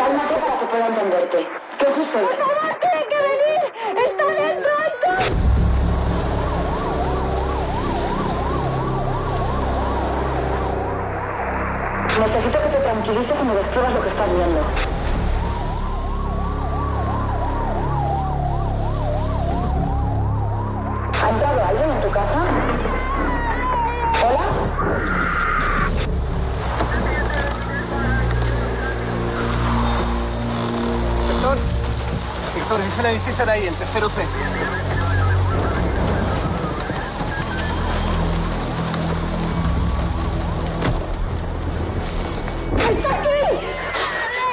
Cálmate para que pueda entenderte. ¿Qué sucede? ¡Por favor, tiene que venir! ¡Está dentro esto! Necesito que te tranquilices y me describas lo que estás viendo. ¿Ha entrado alguien en tu casa? ¿Hola? Víctor, es el edificio de ahí, el tercero C.